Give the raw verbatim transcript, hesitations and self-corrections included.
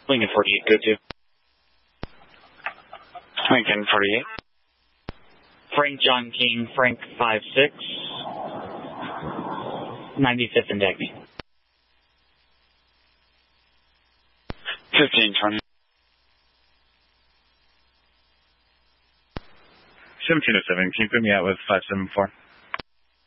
Lincoln forty-eight, go to. Lincoln forty-eight. Frank John King, Frank five six. ninety-fifth and deck. fifteen twenty. seventeen oh seven, can you put me out with five seven four?